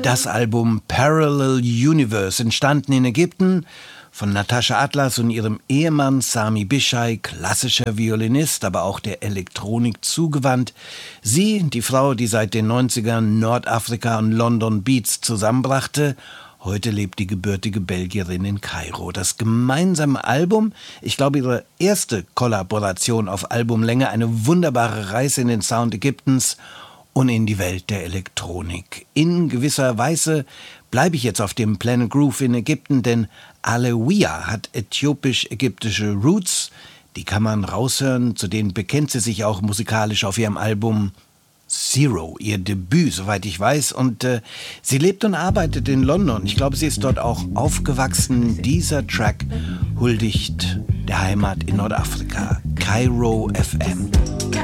Das Album Parallel Universe, entstanden in Ägypten von Natascha Atlas und ihrem Ehemann Sami Bishai, klassischer Violinist, aber auch der Elektronik zugewandt. Sie, die Frau, die seit den 90ern Nordafrika und London Beats zusammenbrachte, heute lebt die gebürtige Belgierin in Kairo. Das gemeinsame Album, ich glaube ihre erste Kollaboration auf Albumlänge, eine wunderbare Reise in den Sound Ägyptens und in die Welt der Elektronik. In gewisser Weise bleibe ich jetzt auf dem Planet Groove in Ägypten, denn Alewia hat äthiopisch-ägyptische Roots. Die kann man raushören, zu denen bekennt sie sich auch musikalisch auf ihrem Album Zero, ihr Debüt, soweit ich weiß. Und sie lebt und arbeitet in London. Ich glaube, sie ist dort auch aufgewachsen. Dieser Track huldigt der Heimat in Nordafrika. Kairo FM.